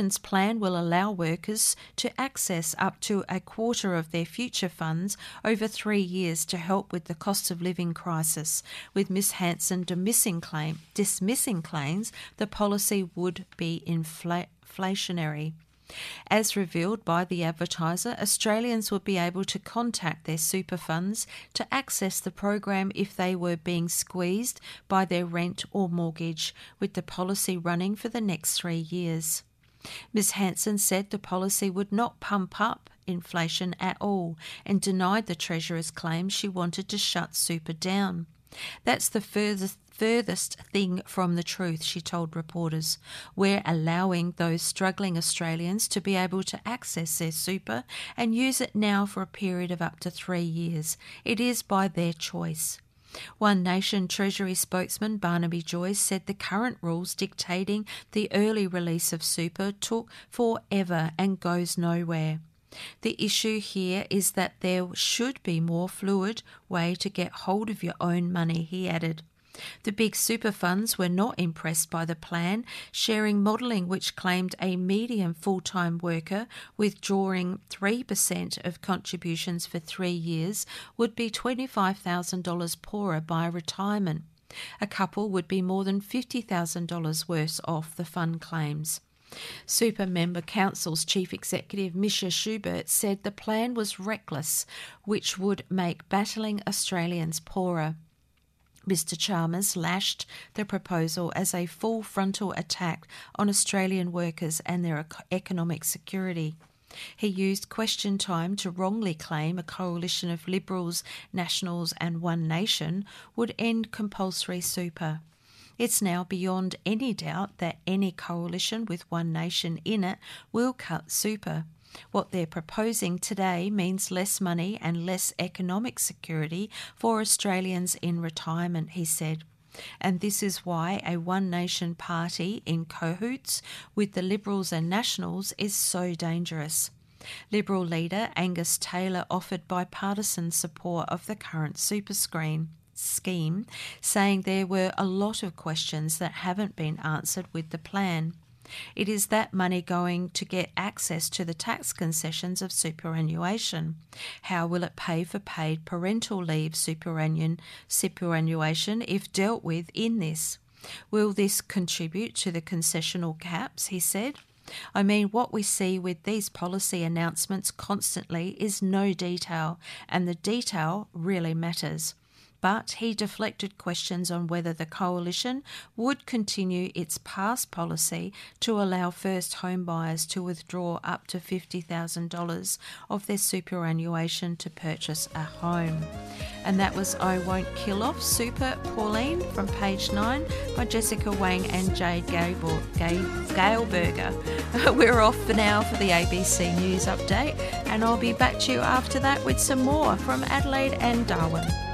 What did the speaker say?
Australians' plan will allow workers to access up to a quarter of their future funds over 3 years to help with the cost of living crisis, with Ms Hanson dismissing claims the policy would be inflationary. As revealed by The Advertiser, Australians would be able to contact their super funds to access the program if they were being squeezed by their rent or mortgage, with the policy running for the next 3 years. Ms Hanson said the policy would not pump up inflation at all and denied the Treasurer's claim she wanted to shut super down. That's the furthest thing from the truth, she told reporters. We're allowing those struggling Australians to be able to access their super and use it now for a period of up to 3 years. It is by their choice. One Nation Treasury spokesman Barnaby Joyce said the current rules dictating the early release of super took forever and goes nowhere. The issue here is that there should be more fluid way to get hold of your own money, he added. The big super funds were not impressed by the plan, sharing modelling which claimed a medium full-time worker withdrawing 3% of contributions for 3 years would be $25,000 poorer by retirement. A couple would be more than $50,000 worse off, the fund claims. Super Member Council's Chief Executive Misha Schubert said the plan was reckless, which would make battling Australians poorer. Mr Chalmers lashed the proposal as a full frontal attack on Australian workers and their economic security. He used question time to wrongly claim a coalition of Liberals, Nationals and One Nation would end compulsory super. It's now beyond any doubt that any coalition with One Nation in it will cut super. What they're proposing today means less money and less economic security for Australians in retirement, he said. And this is why a One Nation party in cahoots with the Liberals and Nationals is so dangerous. Liberal leader Angus Taylor offered bipartisan support of the current super scheme, saying there were a lot of questions that haven't been answered with the plan. It is that money going to get access to the tax concessions of superannuation? How will it pay for paid parental leave superannuation if dealt with in this? Will this contribute to the concessional caps, he said? I mean, what we see with these policy announcements constantly is no detail, and the detail really matters. But he deflected questions on whether the coalition would continue its past policy to allow first home buyers to withdraw up to $50,000 of their superannuation to purchase a home. And that was I Won't Kill Off Super, Pauline, from page 9 by Jessica Wang and Jade Galeberger. We're off for now for the ABC News update, and I'll be back to you after that with some more from Adelaide and Darwin.